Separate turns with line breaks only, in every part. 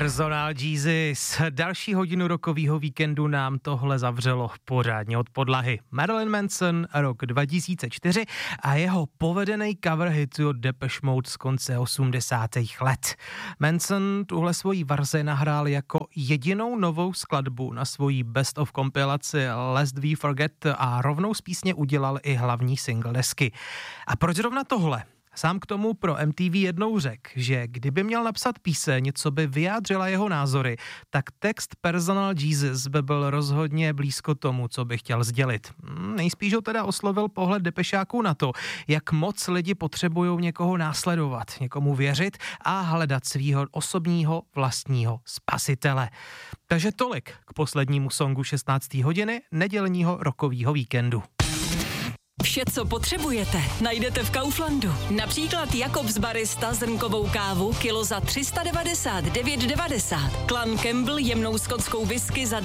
Personal Jesus. Další hodinu rokového víkendu nám tohle zavřelo pořádně od podlahy. Marilyn Manson, rok 2004 a jeho povedený cover hitu od Depeche Mode z konce 80. let. Manson tuhle svoji verzi nahrál jako jedinou novou skladbu na svojí best of kompilaci Lest We Forget a rovnou z písně udělal i hlavní single desky. A proč zrovna tohle? Sám k tomu pro MTV jednou řekl, že kdyby měl napsat píseň, co by vyjádřila jeho názory, tak text Personal Jesus by byl rozhodně blízko tomu, co by chtěl sdělit. Nejspíš ho teda oslovil pohled depešáků na to, jak moc lidi potřebují někoho následovat, někomu věřit a hledat svýho osobního vlastního spasitele. Takže tolik k poslednímu songu 16. hodiny nedělního rokového víkendu.
Vše, co potřebujete, najdete v Kauflandu. Například Jakobs Barista zrnkovou kávu kilo za 399,90. Clan Campbell jemnou skotskou whisky za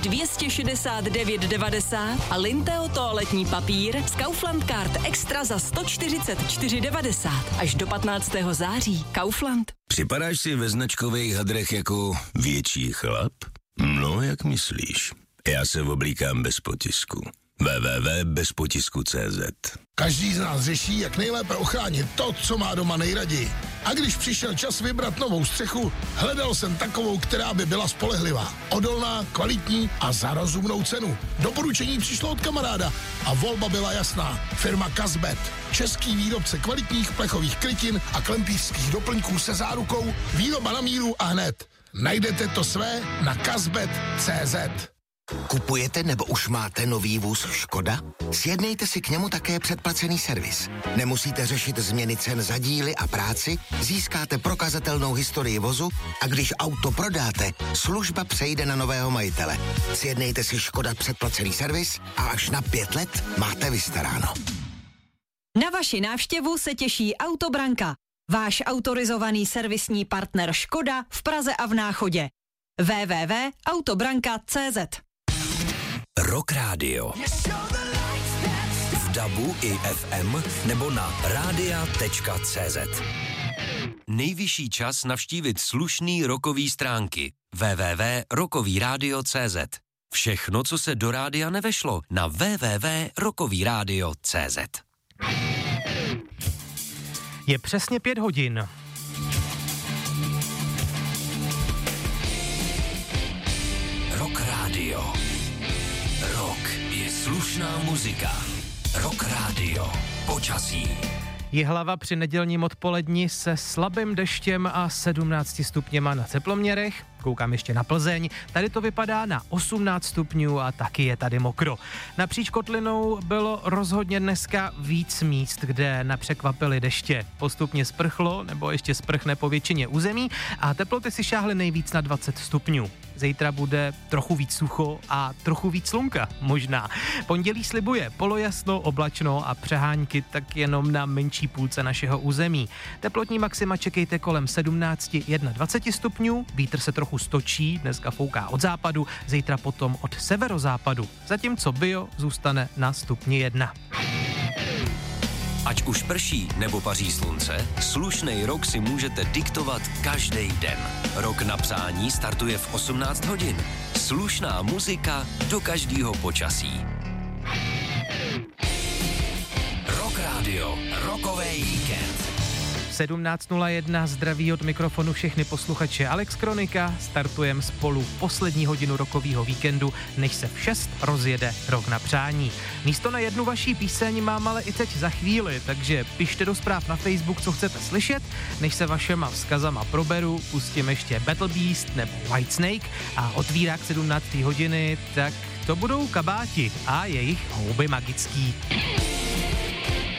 269,90 a Linteo toaletní papír z Kaufland Card Extra za 144,90. Až do 15. září. Kaufland.
Připadáš si ve značkových hadrech jako větší chlap? No, jak myslíš? Já se oblíkám bez potisku. www.bezpotisku.cz.
Každý z nás řeší, jak nejlépe ochránit to, co má doma nejraději. A když přišel čas vybrat novou střechu, hledal jsem takovou, která by byla spolehlivá, odolná, kvalitní a za rozumnou cenu. Doporučení přišlo od kamaráda a volba byla jasná. Firma Kazbet, český výrobce kvalitních plechových krytin a klempířských doplňků se zárukou výroba na míru a hned. Najdete to své na kazbet.cz.
Kupujete nebo už máte nový vůz Škoda? Sjednejte si k němu také předplacený servis. Nemusíte řešit změny cen za díly a práci, získáte prokazatelnou historii vozu a když auto prodáte, služba přejde na nového majitele. Sjednejte si Škoda předplacený servis a až na 5 let máte vystaráno.
Na vaši návštěvu se těší Autobranka, váš autorizovaný servisní partner Škoda v Praze a v Náchodě. www.autobranka.cz.
Rock Radio. V DABu i FM nebo na radia.cz. Nejvyšší čas navštívit slušný rockový stránky www.rockovyradio.cz. Všechno, co se do rádia nevešlo, na www.rockovyradio.cz.
Je přesně 5 hodin.
Rock Radio. Rock je slušná muzika. Rock Radio. Počasí.
Jihlava při nedělním odpoledni se slabým deštěm a 17 stupněma na teploměrech. Koukám ještě na Plzeň, tady to vypadá na 18 stupňů a taky je tady mokro. Napříč kotlinou bylo rozhodně dneska víc míst, kde nepřekvapily deště. Postupně sprchlo nebo ještě sprchne po většině území a teploty si šáhly nejvíc na 20 stupňů. Zítra bude trochu víc sucho a trochu víc slunka, možná. Pondělí slibuje polojasno, oblačno a přehánky tak jenom na menší půlce našeho území. Teplotní maxima čekejte kolem 17-21 stupňů, vítr se trochu stočí, dneska fouká od západu, zítra potom od severozápadu, zatímco bio zůstane na stupni 1.
Ať už prší nebo paří slunce, slušnej rok si můžete diktovat každý den. Rok na přání startuje v 18 hodin. Slušná muzika do každého počasí. Rock Radio, rokový víkend.
17.01 zdraví od mikrofonu všechny posluchače Alex Kronika. Startujeme spolu poslední hodinu rokového víkendu, než se v 6 rozjede Rok na přání. Místo na jednu vaší píseň mám ale i teď za chvíli, takže pište do zpráv na Facebook, co chcete slyšet. Než se vašema vzkazama proberu, pustím ještě Battle Beast nebo Whitesnake a otvírák 17. hodiny, tak to budou Kabáti a jejich Houby magický.